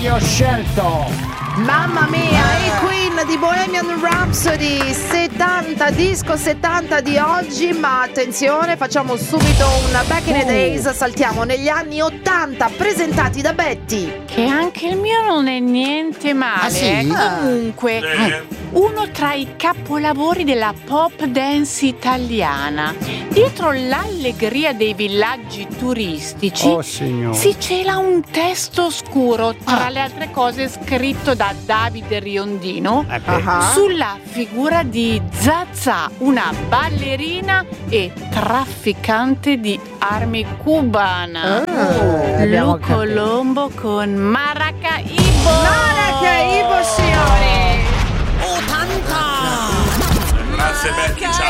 Io ho scelto. Mamma mia, i Queen di Bohemian Rhapsody, 70 disco 70 di oggi, ma attenzione, facciamo subito un back in the days, saltiamo negli anni 80, presentati da Betty. Che anche il mio non è niente male. Ah, sì? Comunque, uno tra i capolavori della pop dance italiana. Dietro l'allegria dei villaggi turistici si cela un testo oscuro, tra le altre cose scritto da Davide Riondino, sulla figura di Zazà, una ballerina e trafficante di armi cubana. Lu Colombo con Maracaibo. Maracaibo, signori. 80. Grazie Betty, ciao.